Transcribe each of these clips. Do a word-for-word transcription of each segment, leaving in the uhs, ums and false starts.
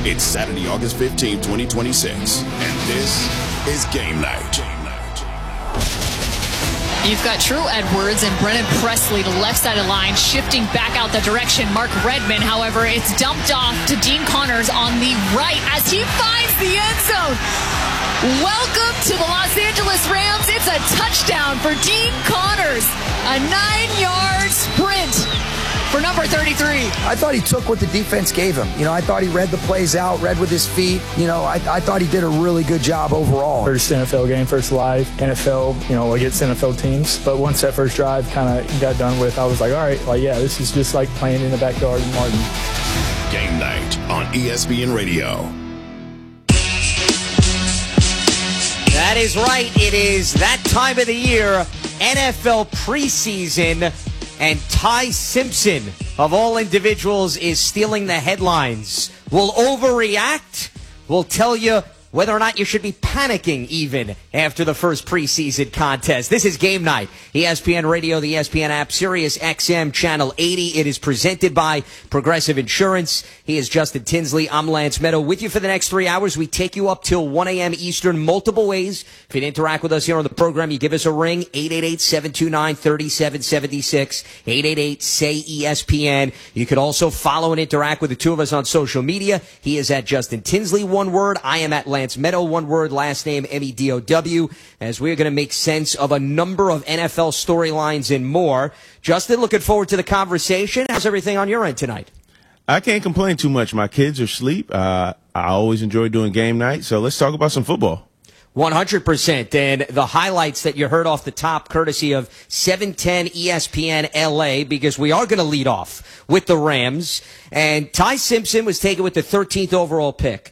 It's Saturday, August fifteenth, twenty twenty-six, and this is Game Night. You've got True Edwards and Brennan Presley, the left side of the line, shifting back out the direction. Mark Redmond, however, it's dumped off to Dean Connors on the right as he finds the end zone. Welcome to the Los Angeles Rams. It's a touchdown for Dean Connors. A nine-yard sprint for number thirty-three. I thought he took what the defense gave him. You know, I thought he read the plays out, read with his feet. You know, I, I thought he did a really good job overall. First N F L game, first live N F L, you know, against N F L teams. But once that first drive kind of got done with, I was like, all right, like, yeah, this is just like playing in the backyard in Martin. Game Night on E S P N Radio. That is right. It is that time of the year, N F L preseason, and Ty Simpson, of all individuals, is stealing the headlines. We'll overreact. We'll tell you whether or not you should be panicking even after the first preseason contest. This is Game Night. E S P N Radio, the E S P N app, Sirius X M, Channel eighty. It is presented by Progressive Insurance. He is Justin Tinsley. I'm Lance Meadow. With you for the next three hours. We take you up till one a.m. Eastern, multiple ways. If you'd interact with us here on the program, you give us a ring, eight eight eight, seven two nine, three seven seven six, eight eight eight, S A Y, E S P N. You could also follow and interact with the two of us on social media. He is at Justin Tinsley, one word. I am at Lance Meadow, one word, last name M E D O W, as we're going to make sense of a number of N F L storylines and more. Justin, looking forward to the conversation. How's everything on your end tonight? I can't complain too much. My kids are asleep. Uh, I always enjoy doing game night, so let's talk about some football. one hundred percent. And the highlights that you heard off the top, courtesy of seven ten E S P N L A, because we are going to lead off with the Rams. And Ty Simpson was taken with the thirteenth overall pick.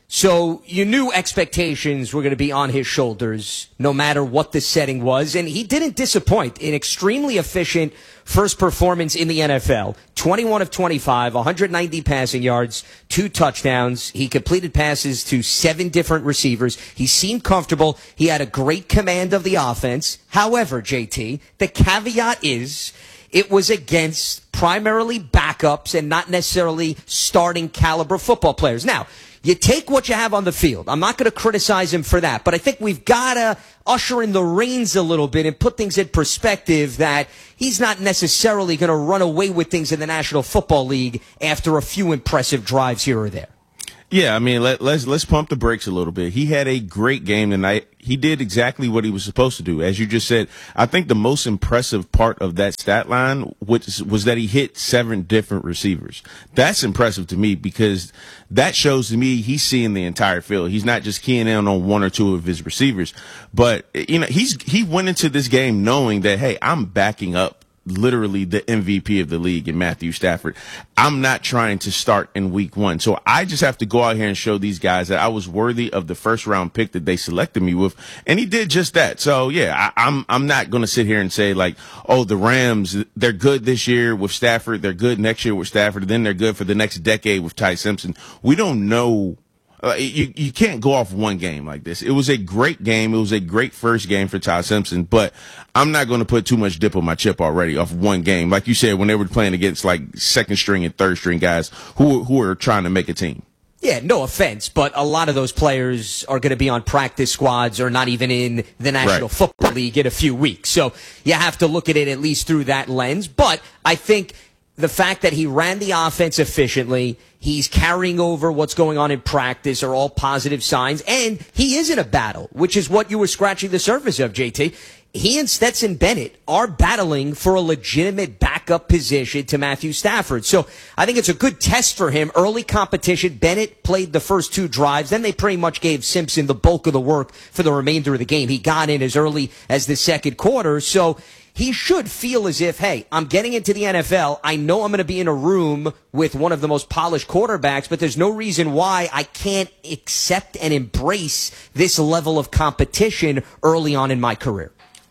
So you knew expectations were going to be on his shoulders, no matter what the setting was. And he didn't disappoint. An extremely efficient first performance in the N F L. twenty-one of twenty-five, one hundred ninety passing yards, two touchdowns. He completed passes to seven different receivers. He seemed comfortable. He had a great command of the offense. However, J T, the caveat is it was against primarily backups and not necessarily starting caliber football players. Now, you take what you have on the field. I'm not going to criticize him for that, but I think we've got to usher in the reins a little bit and put things in perspective that he's not necessarily going to run away with things in the National Football League after a few impressive drives here or there. Yeah, I mean, let, let's let's pump the brakes a little bit. He had a great game tonight. He did exactly what he was supposed to do. As you just said, I think the most impressive part of that stat line was, was that he hit seven different receivers. That's impressive to me because that shows to me he's seeing the entire field. He's not just keying in on one or two of his receivers. But, you know, he's he went into this game knowing that, hey, I'm backing up literally the M V P of the league in Matthew Stafford. I'm not trying to start in week one. So I just have to go out here and show these guys that I was worthy of the first round pick that they selected me with. And he did just that. So yeah, I, I'm, I'm not going to sit here and say like, oh, the Rams, they're good this year with Stafford. They're good next year with Stafford. And then they're good for the next decade with Ty Simpson. We don't know. Uh, you, you can't go off one game like this. It was a great game. It was a great first game for Ty Simpson, but I'm not going to put too much dip on my chip already off one game. Like you said, when they were playing against like second string and third string guys who, who are trying to make a team. Yeah, no offense, but a lot of those players are going to be on practice squads or not even in the National Right. Football League in a few weeks. So you have to look at it at least through that lens. But I think the fact that he ran the offense efficiently, he's carrying over what's going on in practice are all positive signs. And he is in a battle, which is what you were scratching the surface of, J T. He and Stetson Bennett are battling for a legitimate backup position to Matthew Stafford. So I think it's a good test for him. Early competition. Bennett played the first two drives. Then they pretty much gave Simpson the bulk of the work for the remainder of the game. He got in as early as the second quarter. So he should feel as if, hey, I'm getting into the N F L. I know I'm going to be in a room with one of the most polished quarterbacks, but there's no reason why I can't accept and embrace this level of competition early on in my career. Oh,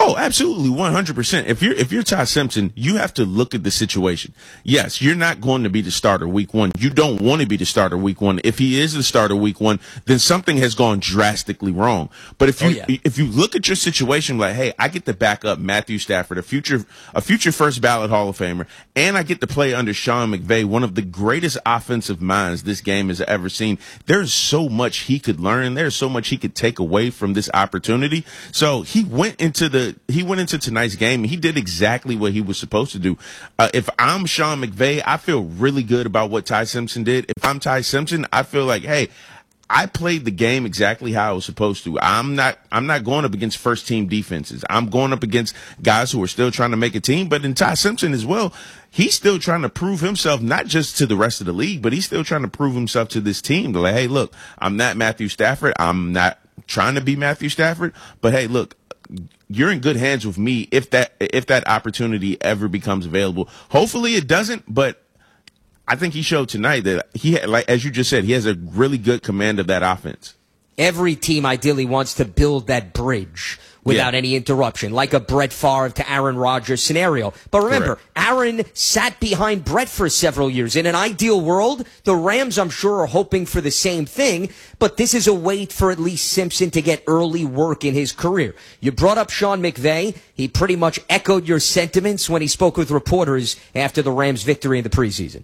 Oh, absolutely, one hundred percent. If you're if you're Ty Simpson, you have to look at the situation. Yes, you're not going to be the starter week one. You don't want to be the starter week one. If he is the starter week one, then something has gone drastically wrong. But if you oh, yeah. if you look at your situation like, hey, I get to back up Matthew Stafford, a future a future first ballot Hall of Famer, and I get to play under Sean McVay, one of the greatest offensive minds this game has ever seen. There's so much he could learn. There's so much he could take away from this opportunity. So he went into the he went into tonight's game and he did exactly what he was supposed to do. Uh, if I'm Sean McVay, I feel really good about what Ty Simpson did. If I'm Ty Simpson, I feel like, hey, I played the game exactly how I was supposed to. I'm not I'm not going up against first team defenses. I'm going up against guys who are still trying to make a team. But in Ty Simpson as well, he's still trying to prove himself, not just to the rest of the league, but he's still trying to prove himself to this team. They're like, hey, look, I'm not Matthew Stafford. I'm not trying to be Matthew Stafford. But hey, look, you're in good hands with me if that if that opportunity ever becomes available. Hopefully it doesn't, but I think he showed tonight that he had, like as you just said, he has a really good command of that offense. Every team ideally wants to build that bridge without yeah. any interruption, like a Brett Favre to Aaron Rodgers scenario. But remember, Correct. Aaron sat behind Brett for several years. In an ideal world, the Rams, I'm sure, are hoping for the same thing, but this is a way for at least Simpson to get early work in his career. You brought up Sean McVay. He pretty much echoed your sentiments when he spoke with reporters after the Rams' victory in the preseason.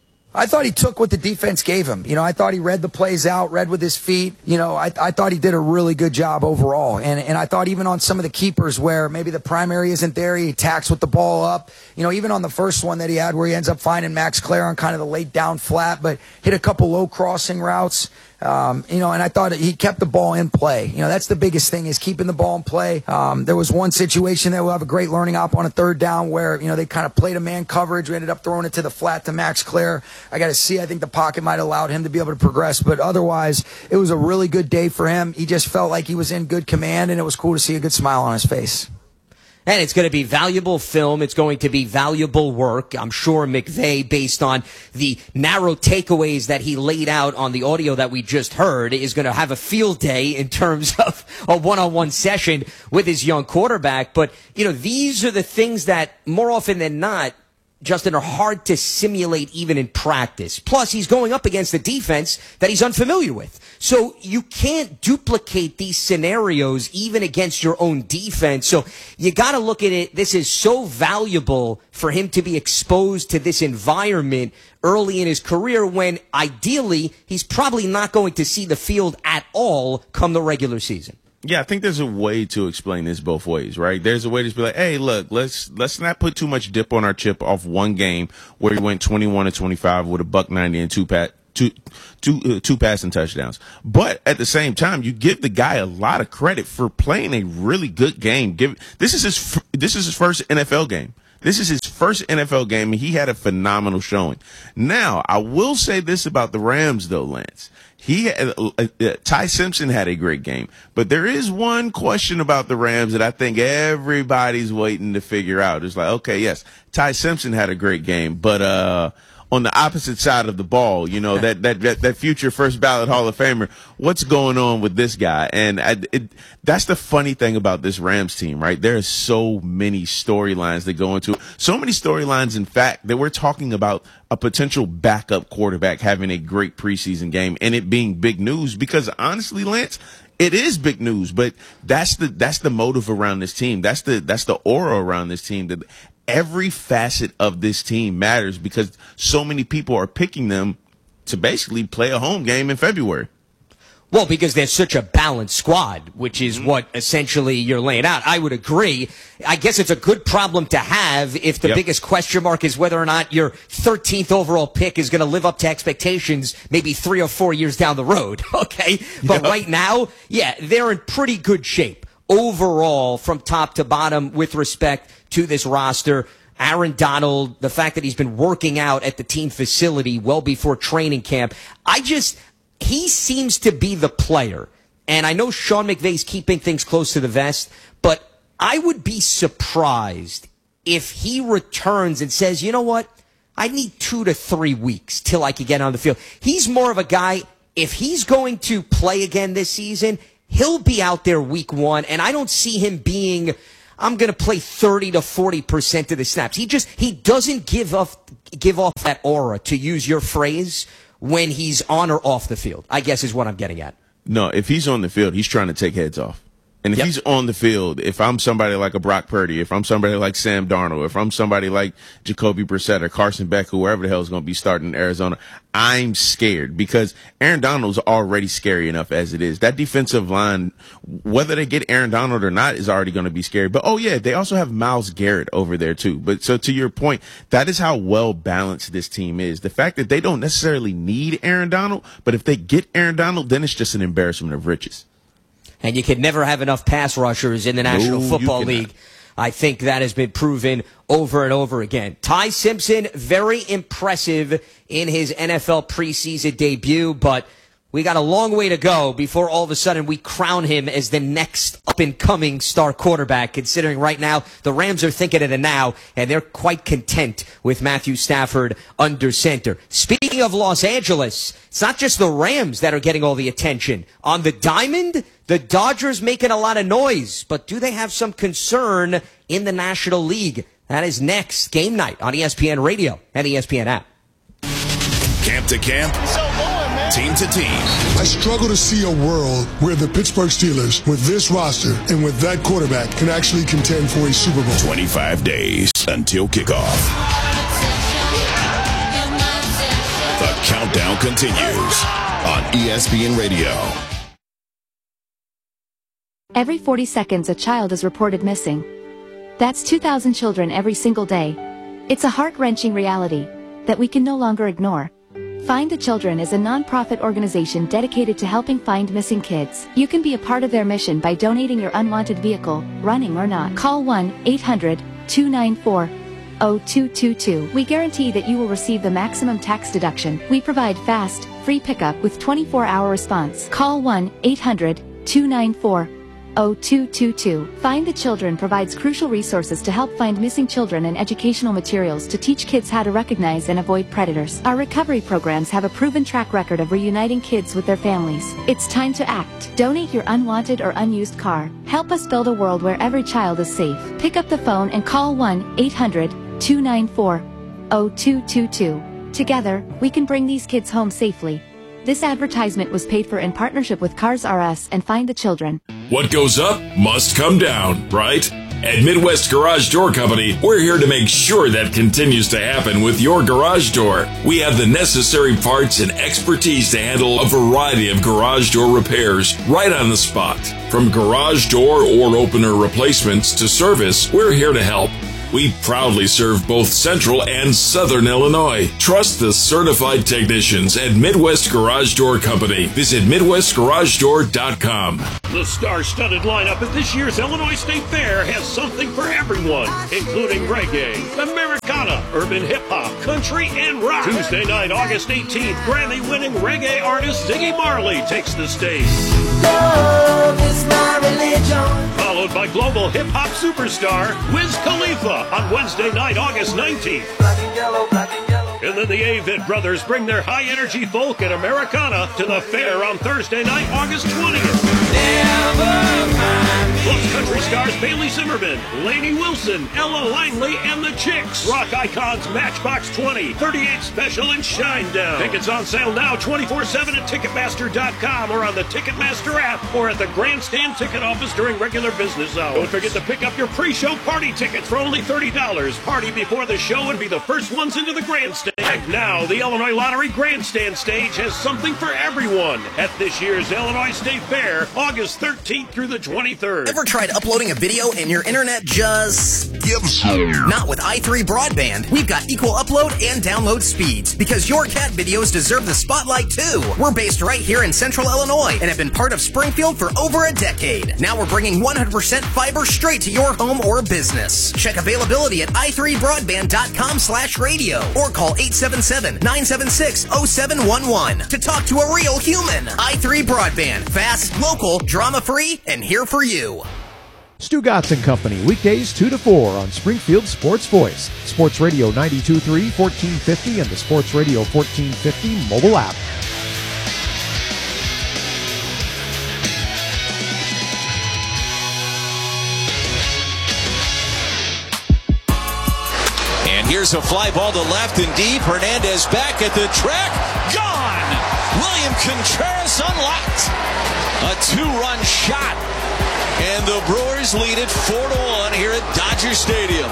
I thought he took what the defense gave him. You know, I thought he read the plays out, read with his feet. You know, I, I thought he did a really good job overall. And, and I thought even on some of the keepers where maybe the primary isn't there, he attacks with the ball up. You know, even on the first one that he had where he ends up finding Max Clare on kind of the late down flat, but hit a couple low crossing routes. Um, you know, and I thought he kept the ball in play. You know, that's the biggest thing is keeping the ball in play. Um, there was one situation that we'll have a great learning op on a third down where, you know, they kind of played a man coverage. We ended up throwing it to the flat to Max Clare. I got to see. I think the pocket might have allowed him to be able to progress, but otherwise it was a really good day for him. He just felt like he was in good command, and it was cool to see a good smile on his face. And it's going to be valuable film. It's going to be valuable work. I'm sure McVay, based on the narrow takeaways that he laid out on the audio that we just heard, is going to have a field day in terms of a one-on-one session with his young quarterback. But, you know, these are the things that more often than not, Justin, are hard to simulate even in practice. Plus, he's going up against a defense that he's unfamiliar with. So you can't duplicate these scenarios even against your own defense. So you got to look at it. This is so valuable for him to be exposed to this environment early in his career when ideally he's probably not going to see the field at all come the regular season. Yeah, I think there's a way to explain this both ways, right? There's a way to just be like, hey, look, let's let's not put too much dip on our chip off one game where he went twenty-one to twenty-five with a buck ninety and two pat two two uh, two passing touchdowns. But at the same time, you give the guy a lot of credit for playing a really good game. Give this is his this is his first N F L game. This is his first N F L game, and he had a phenomenal showing. Now, I will say this about the Rams, though, Lance. He uh, uh, Ty Simpson had a great game, but there is one question about the Rams that I think everybody's waiting to figure out. It's like, okay, yes, Ty Simpson had a great game, but uh, on the opposite side of the ball, you know, that that that, that future first ballot Hall of Famer, what's going on with this guy? And I, it, that's the funny thing about this Rams team, right? There are so many storylines that go into it. So many storylines, in fact, that we're talking about a potential backup quarterback having a great preseason game and it being big news because honestly, Lance, it is big news, but that's the that's the motive around this team. That's the that's the aura around this team. That every facet of this team matters because so many people are picking them to basically play a home game in February. Well, because they're such a balanced squad, which is mm-hmm. what essentially you're laying out. I would agree. I guess it's a good problem to have if the yep. biggest question mark is whether or not your thirteenth overall pick is going to live up to expectations maybe three or four years down the road. Okay. But yep. right now, yeah, they're in pretty good shape overall from top to bottom with respect to this roster. Aaron Donald, the fact that he's been working out at the team facility well before training camp. I just, he seems to be the player. And I know Sean McVay's keeping things close to the vest, but I would be surprised if he returns and says, you know what? I need two to three weeks till I can get on the field. He's more of a guy, if he's going to play again this season, he'll be out there week one. And I don't see him being, I'm going to play thirty to forty percent of the snaps. He just, he doesn't give off, give off that aura, to use your phrase, when he's on or off the field, I guess is what I'm getting at. No, if he's on the field, he's trying to take heads off. And if Yep. he's on the field, if I'm somebody like a Brock Purdy, if I'm somebody like Sam Darnold, if I'm somebody like Jacoby Brissett or Carson Beck, whoever the hell is going to be starting in Arizona, I'm scared because Aaron Donald's already scary enough as it is. That defensive line, whether they get Aaron Donald or not, is already going to be scary. But, oh, yeah, they also have Myles Garrett over there, too. But so to your point, that is how well balanced this team is. The fact that they don't necessarily need Aaron Donald, but if they get Aaron Donald, then it's just an embarrassment of riches. And you can never have enough pass rushers in the National No, Football you League. I think that has been proven over and over again. Ty Simpson, very impressive in his N F L preseason debut, but we got a long way to go before all of a sudden we crown him as the next up-and-coming star quarterback, considering right now the Rams are thinking of it now, and they're quite content with Matthew Stafford under center. Speaking of Los Angeles, it's not just the Rams that are getting all the attention. On the diamond, the Dodgers making a lot of noise, but do they have some concern in the National League? That is next. Game night on E S P N Radio and E S P N app. Camp to camp, team to team. I struggle to see a world where the Pittsburgh Steelers, with this roster and with that quarterback, can actually contend for a Super Bowl. twenty-five days until kickoff. The countdown continues on E S P N Radio. Every forty seconds, a child is reported missing. That's two thousand children every single day. It's a heart-wrenching reality that we can no longer ignore. Find the Children is a non-profit organization dedicated to helping find missing kids. You can be a part of their mission by donating your unwanted vehicle, running or not. Call one eight hundred two nine four zero two two two. We guarantee that you will receive the maximum tax deduction. We provide fast, free pickup with twenty-four hour response. Call one eight hundred two nine four zero two two two. Find the Children provides crucial resources to help find missing children and educational materials to teach kids how to recognize and avoid predators. Our recovery programs have a proven track record of reuniting kids with their families. It's time to act. Donate your unwanted or unused car. Help us build a world where every child is safe. Pick up the phone and call one eight hundred two nine four zero two two two. Together, we can bring these kids home safely. This advertisement was paid for in partnership with Cars R Us and Find the Children. What goes up must come down, right? At Midwest Garage Door Company, we're here to make sure that continues to happen with your garage door. We have the necessary parts and expertise to handle a variety of garage door repairs right on the spot. From garage door or opener replacements to service, we're here to help. We proudly serve both Central and Southern Illinois. Trust the certified technicians at Midwest Garage Door Company. Visit Midwest Garage Door dot com. The star-studded lineup at this year's Illinois State Fair has something for everyone, including reggae, Americana, urban hip-hop, country, and rock. Tuesday night, August eighteenth, Grammy-winning reggae artist Ziggy Marley takes the stage. Love is my religion. Followed by global hip-hop superstar Wiz Khalifa on Wednesday night, August nineteenth. Black and yellow, black and yellow. And then the Avett Brothers bring their high-energy folk and Americana to the fair on Thursday night, August twentieth. Plus country stars Bailey Zimmerman, Lainey Wilson, Ella Langley, and the Chicks. Rock icons Matchbox twenty, thirty-eight Special, and Shinedown. Tickets on sale now twenty-four seven at Ticketmaster dot com or on the Ticketmaster app or at the Grandstand ticket office during regular business hours. Don't forget to pick up your pre-show party tickets for only thirty dollars. Party before the show and be the first ones into the Grandstand. Now, the Illinois Lottery Grandstand stage has something for everyone at this year's Illinois State Fair, August thirteenth through the twenty-third. Ever tried uploading a video and your internet just gives up? Not with i three Broadband. We've got equal upload and download speeds because your cat videos deserve the spotlight too. We're based right here in Central Illinois and have been part of Springfield for over a decade. Now we're bringing one hundred percent fiber straight to your home or business. Check availability at i three broadband dot com slash radio or call eight seven seven, nine seven six, zero seven one one to talk to a real human. i three Broadband. Fast, local, drama-free, and here for you. Stu Gatz and Company, weekdays two to four on Springfield Sports Voice, Sports Radio ninety-two point three, fourteen fifty, and the Sports Radio fourteen fifty mobile app. And here's a fly ball to left and deep. Hernandez back at the track. Gone! William Contreras unlocked. A two-run shot. And the Brewers lead it four to one here at Dodger Stadium.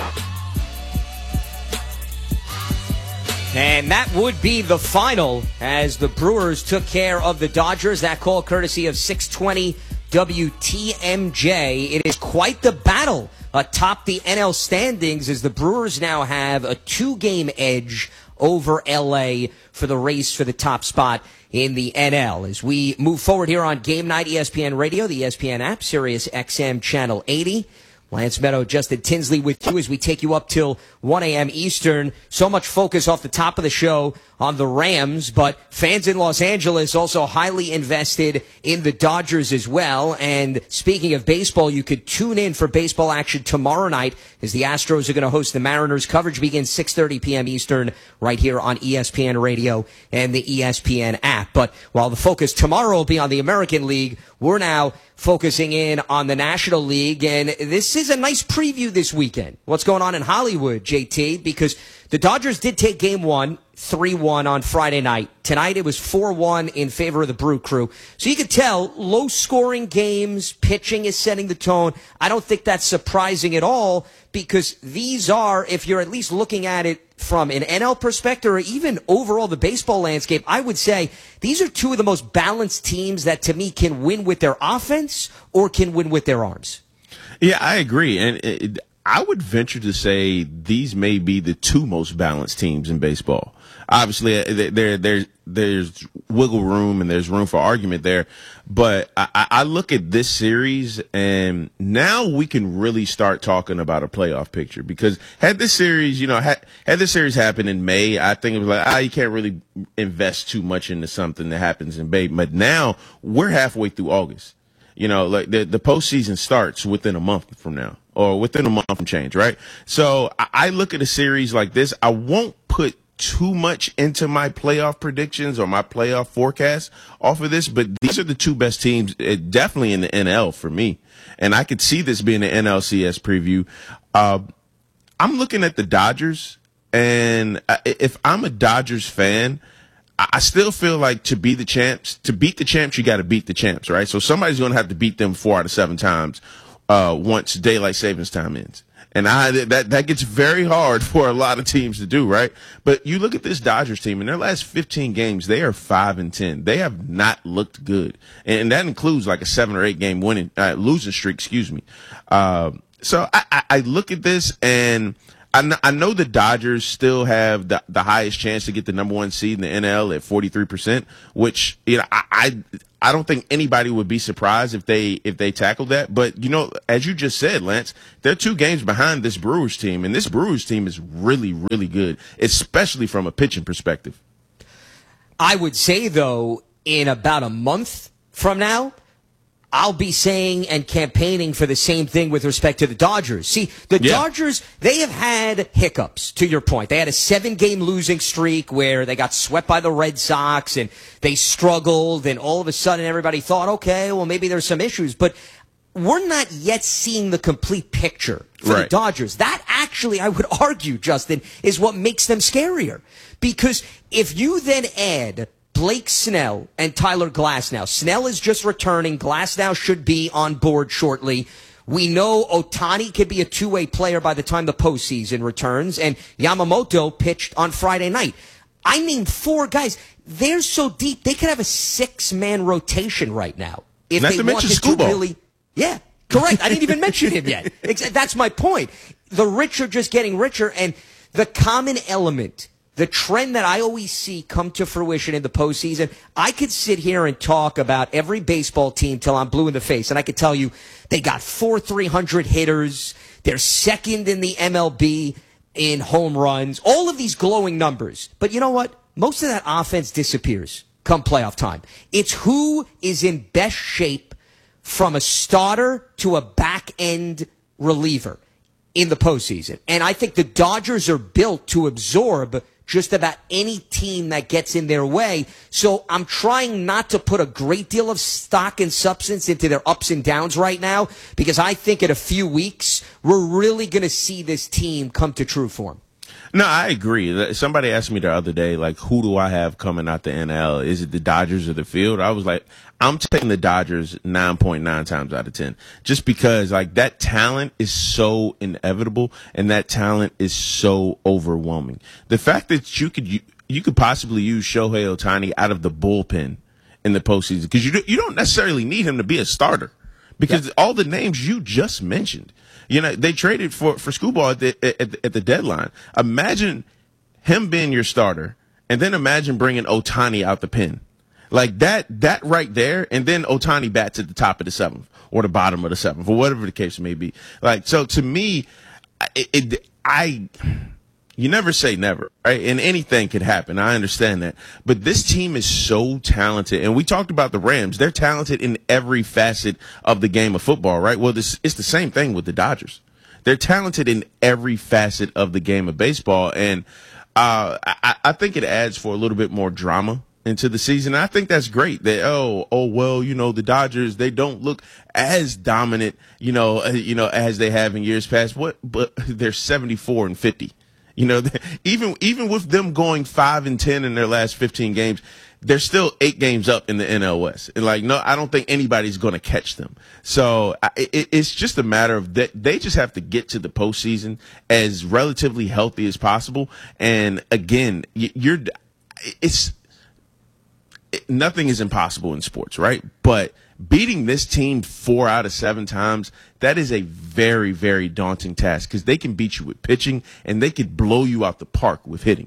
And that would be the final as the Brewers took care of the Dodgers. That call courtesy of six twenty W T M J. It is quite the battle atop the N L standings as the Brewers now have a two-game edge over L A for the race for the top spot in the N L. As we move forward here on Game Night E S P N Radio, the E S P N app, Sirius X M Channel eighty. Lance Meadow, Justin Tinsley with you as we take you up till one a.m. Eastern. So much focus off the top of the show on the Rams, but fans in Los Angeles also highly invested in the Dodgers as well. And speaking of baseball, you could tune in for baseball action tomorrow night as the Astros are going to host the Mariners. Coverage begins six thirty p.m. Eastern right here on E S P N Radio and the E S P N app. But while the focus tomorrow will be on the American League, we're now focusing in on the National League, and this is a nice preview this weekend. What's going on in Hollywood, J T? Because the Dodgers did take game one, three one on Friday night. Tonight it was four one in favor of the Brew Crew. So you could tell, low-scoring games, pitching is setting the tone. I don't think that's surprising at all because these are, if you're at least looking at it from an N L perspective or even overall the baseball landscape, I would say these are two of the most balanced teams that to me can win with their offense or can win with their arms. Yeah, I agree. And it, I would venture to say these may be the two most balanced teams in baseball. Obviously, there, there, there's wiggle room and there's room for argument there. But I, I look at this series and now we can really start talking about a playoff picture because had this series, you know, had, had this series happened in May, I think it was like, ah, you can't really invest too much into something that happens in May. But now we're halfway through August. You know, like the, the postseason starts within a month from now or within a month and change, right? So I, I look at a series like this. I won't put too much into my playoff predictions or my playoff forecast off of this, but these are the two best teams, uh, definitely in the N L for me. And I could see this being an N L C S preview. Uh, I'm looking at the Dodgers, and if I'm a Dodgers fan, I still feel like to be the champs, to beat the champs, you got to beat the champs, right? So somebody's going to have to beat them four out of seven times uh, once daylight savings time ends. And I, that, that gets very hard for a lot of teams to do, right? But you look at this Dodgers team in their last fifteen games, they are five and ten. They have not looked good. And that includes like a seven or eight game winning, uh, losing streak, excuse me. Uh, so I, I, I look at this and I know, I know the Dodgers still have the, the highest chance to get the number one seed in the N L at forty-three percent, which, you know, I, I, I don't think anybody would be surprised if they, if they tackled that. But, you know, as you just said, Lance, they're two games behind this Brewers team, and this Brewers team is really, really good, especially from a pitching perspective. I would say, though, in about a month from now, I'll be saying and campaigning for the same thing with respect to the Dodgers. See, the yeah. Dodgers, they have had hiccups, to your point. They had a seven-game losing streak where they got swept by the Red Sox and they struggled, and all of a sudden everybody thought, okay, well, maybe there's some issues. But we're not yet seeing the complete picture for right. the Dodgers. That actually, I would argue, Justin, is what makes them scarier. Because if you then add Blake Snell and Tyler Glasnow. Snell is just returning. Glasnow should be on board shortly. We know Ohtani could be a two-way player by the time the postseason returns, and Yamamoto pitched on Friday night. I named four guys. They're so deep, they could have a six-man rotation right now. If Not they to mention wanted to really, yeah, correct. I didn't even mention him yet. That's my point. The rich are just getting richer, and the common element, the trend that I always see come to fruition in the postseason, I could sit here and talk about every baseball team till I'm blue in the face, and I could tell you they got four three hundred hitters. They're second in the M L B in home runs. All of these glowing numbers. But you know what? Most of that offense disappears come playoff time. It's who is in best shape from a starter to a back-end reliever in the postseason. And I think the Dodgers are built to absorb just about any team that gets in their way. So I'm trying not to put a great deal of stock and substance into their ups and downs right now, because I think in a few weeks, we're really going to see this team come to true form. No, I agree. Somebody asked me the other day, like, who do I have coming out the N L? Is it the Dodgers or the field? I was like, I'm taking the Dodgers nine point nine times out of ten. Just because, like, that talent is so inevitable and that talent is so overwhelming. The fact that you could you, you could possibly use Shohei Ohtani out of the bullpen in the postseason, because you, do, you don't necessarily need him to be a starter, because yeah. all the names you just mentioned. You know, they traded for, for Screwball at the, at, the, at the deadline. Imagine him being your starter, and then imagine bringing Ohtani out the pen. Like that, that right there, and then Ohtani bats at the top of the seventh or the bottom of the seventh, or whatever the case may be. Like, so to me, it, it, I, you never say never, right? And anything could happen. I understand that. But this team is so talented. And we talked about the Rams. They're talented in every facet of the game of football, right? Well, this, it's the same thing with the Dodgers. They're talented in every facet of the game of baseball. And uh, I, I think it adds for a little bit more drama into the season. I think that's great that, oh, oh, well, you know, the Dodgers, they don't look as dominant, you know, uh, you know, as they have in years past. What, but they're seventy-four and fifty. You know, even even with them going five and ten in their last fifteen games, they're still eight games up in the N L West. And like, no, I don't think anybody's going to catch them. So it, it's just a matter of that they just have to get to the postseason as relatively healthy as possible. And again, you're it's it, nothing is impossible in sports, right? But beating this team four out of seven times, that is a very, very daunting task, because they can beat you with pitching and they could blow you out the park with hitting.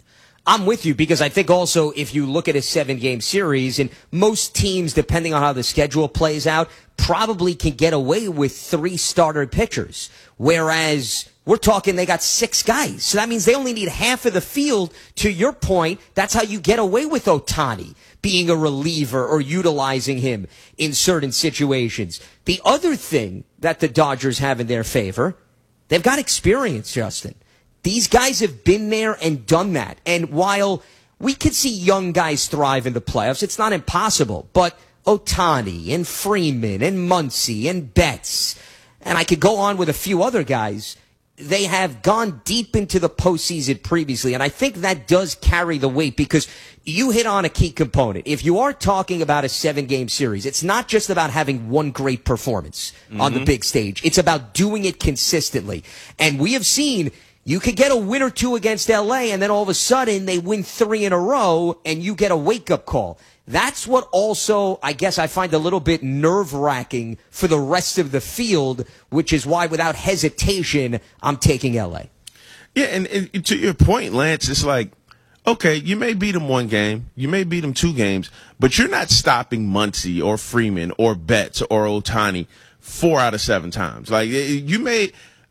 I'm with you, because I think also if you look at a seven-game series, and most teams, depending on how the schedule plays out, probably can get away with three starter pitchers, whereas we're talking they got six guys. So that means they only need half of the field. To your point, that's how you get away with Ohtani being a reliever or utilizing him in certain situations. The other thing that the Dodgers have in their favor, they've got experience, Justin. These guys have been there and done that. And while we could see young guys thrive in the playoffs, it's not impossible. But Ohtani and Freeman and Muncy and Betts, and I could go on with a few other guys, they have gone deep into the postseason previously. And I think that does carry the weight, because you hit on a key component. If you are talking about a seven-game series, it's not just about having one great performance mm-hmm. on the big stage. It's about doing it consistently. And we have seen you could get a win or two against L A, and then all of a sudden they win three in a row, and you get a wake-up call. That's what also, I guess, I find a little bit nerve-wracking for the rest of the field, which is why, without hesitation, I'm taking L A. Yeah, and, and to your point, Lance, it's like, okay, you may beat them one game, you may beat them two games, but you're not stopping Muncy or Freeman or Betts or Ohtani four out of seven times. Like, you may,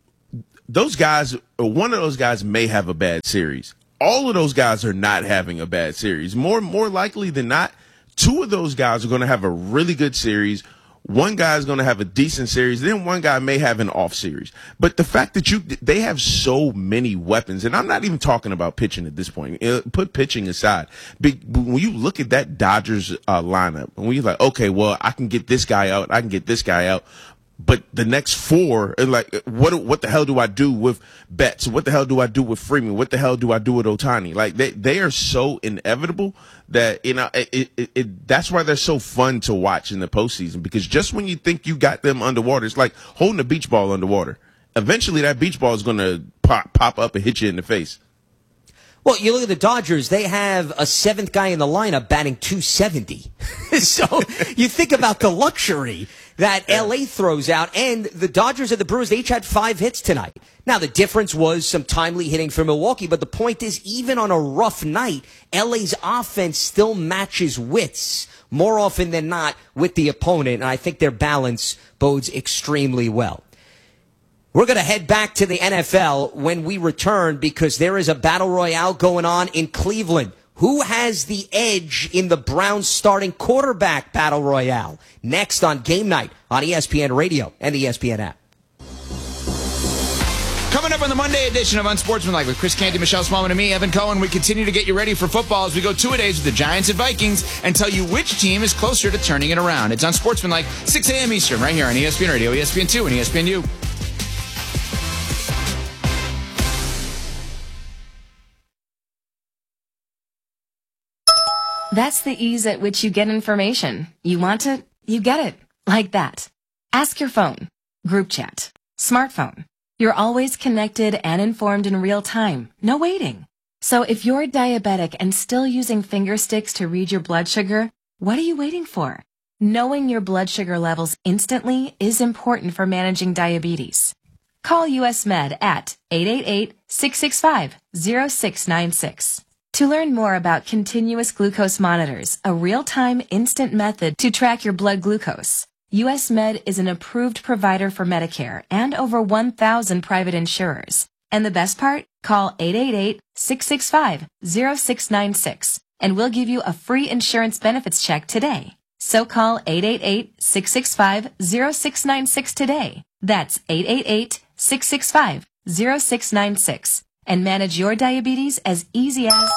those guys, one of those guys may have a bad series. All of those guys are not having a bad series. More, more likely than not, two of those guys are going to have a really good series. One guy is going to have a decent series. Then one guy may have an off series. But the fact that you, they have so many weapons, and I'm not even talking about pitching at this point. Put pitching aside. When you look at that Dodgers uh, lineup, and when you're like, okay, well, I can get this guy out, I can get this guy out. But the next four, like, what what the hell do I do with Betts? What the hell do I do with Freeman? What the hell do I do with Ohtani? Like, they, they are so inevitable that, you know, it, it, it, that's why they're so fun to watch in the postseason, because just when you think you got them underwater, it's like holding a beach ball underwater. Eventually, that beach ball is going to pop, pop up and hit you in the face. Well, you look at the Dodgers, they have a seventh guy in the lineup batting two seventy. So you think about the luxury that L A throws out, and the Dodgers and the Brewers, they each had five hits tonight. Now, the difference was some timely hitting for Milwaukee, but the point is, even on a rough night, L A's offense still matches wits more often than not with the opponent, and I think their balance bodes extremely well. We're going to head back to the N F L when we return, because there is a battle royale going on in Cleveland. Who has the edge in the Browns starting quarterback battle royale? Next on Game Night on E S P N Radio and the E S P N app. Coming up on the Monday edition of Unsportsmanlike with Chris Canty, Michelle Smallman, and me, Evan Cohen, we continue to get you ready for football as we go two-a-days with the Giants and Vikings and tell you which team is closer to turning it around. It's Unsportsmanlike, six a.m. Eastern, right here on E S P N Radio, E S P N two, and E S P N U. That's the ease at which you get information. You want it, you get it. Like that. Ask your phone. Group chat. Smartphone. You're always connected and informed in real time. No waiting. So if you're diabetic and still using finger sticks to read your blood sugar, what are you waiting for? Knowing your blood sugar levels instantly is important for managing diabetes. Call U S Med at eight eight eight, six six five, zero six nine six. To learn more about continuous glucose monitors, a real-time instant method to track your blood glucose, U S Med is an approved provider for Medicare and over one thousand private insurers. And the best part? Call eight eight eight, six six five, zero six nine six and we'll give you a free insurance benefits check today. So call eight eight eight, six six five, zero six nine six today. That's eight eight eight, six six five, zero six nine six and manage your diabetes as easy as...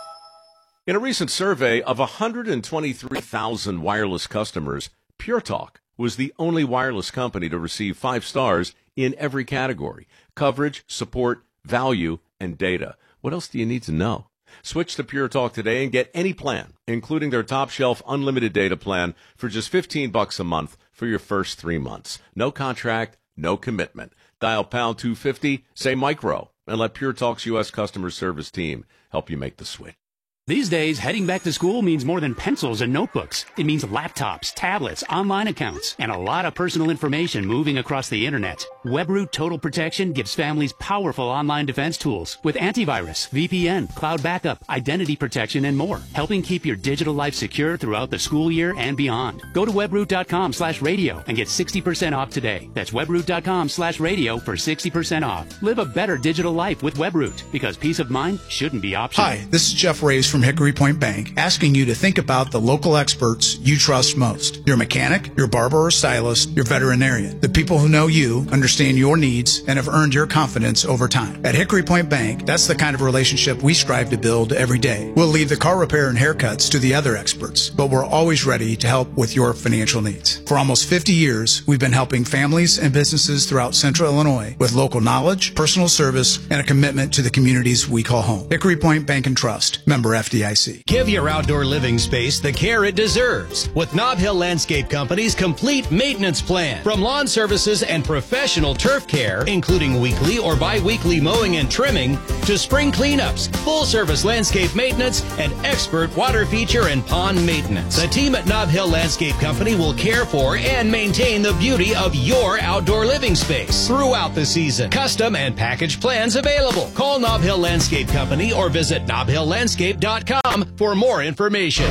In a recent survey of one hundred twenty-three thousand wireless customers, Pure Talk was the only wireless company to receive five stars in every category: coverage, support, value, and data. What else do you need to know? Switch to Pure Talk today and get any plan, including their top shelf unlimited data plan, for just fifteen bucks a month for your first three months. No contract, no commitment. Dial pound two fifty, say micro, and let Pure Talk's U S customer service team help you make the switch. These days, heading back to school means more than pencils and notebooks. It means laptops, tablets, online accounts, and a lot of personal information moving across the internet. WebRoot Total Protection gives families powerful online defense tools with antivirus, V P N, cloud backup, identity protection, and more, helping keep your digital life secure throughout the school year and beyond. Go to webroot.com slash radio and get sixty percent off today. That's webroot.com slash radio for sixty percent off. Live a better digital life with WebRoot, because peace of mind shouldn't be optional. Hi, this is Jeff Rays from Hickory Point Bank, asking you to think about the local experts you trust most. Your mechanic, your barber or stylist, your veterinarian. The people who know you, understand your needs, and have earned your confidence over time. At Hickory Point Bank, that's the kind of relationship we strive to build every day. We'll leave the car repair and haircuts to the other experts, but we're always ready to help with your financial needs. For almost fifty years, we've been helping families and businesses throughout Central Illinois with local knowledge, personal service, and a commitment to the communities we call home. Hickory Point Bank and Trust, member F D I C. Give your outdoor living space the care it deserves with Nob Hill Landscape Company's complete maintenance plan. From lawn services and professional turf care, including weekly or bi-weekly mowing and trimming, to spring cleanups, full-service landscape maintenance, and expert water feature and pond maintenance. The team at Nob Hill Landscape Company will care for and maintain the beauty of your outdoor living space throughout the season. Custom and package plans available. Call Nob Hill Landscape Company or visit nob hill landscape dot com for more information.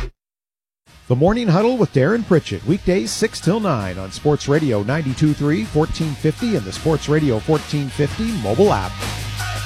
The Morning Huddle with Darren Pritchett, weekdays six till nine on Sports Radio ninety-two point three, fourteen fifty, and the Sports Radio fourteen fifty mobile app.